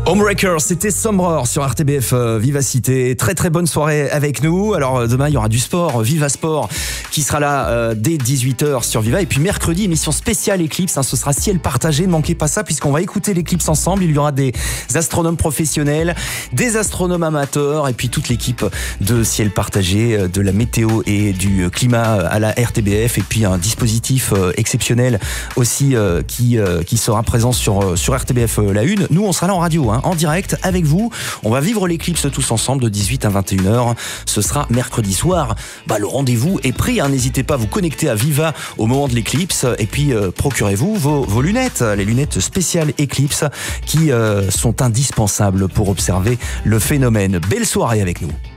Homebreaker, c'était Sombre sur RTBF Vivacité. Très très bonne soirée avec nous. Alors demain il y aura du sport, Viva Sport qui sera là dès 18h sur Viva. Et puis mercredi, émission spéciale Eclipse, ce sera ciel partagé. Ne manquez pas ça puisqu'on va écouter l'Eclipse ensemble. Il y aura des astronomes professionnels, des astronomes amateurs et puis toute l'équipe de ciel partagé, de la météo et du climat à la RTBF. Et puis un dispositif exceptionnel aussi qui sera présent sur RTBF La Une. Nous on sera là en radio, en direct avec vous. On va vivre l'éclipse tous ensemble de 18 à 21h. Ce sera mercredi soir. Le rendez-vous est pris. N'hésitez pas à vous connecter à Viva au moment de l'éclipse. Et puis procurez-vous vos lunettes, les lunettes spéciales éclipse qui sont indispensables pour observer le phénomène. Belle soirée avec nous.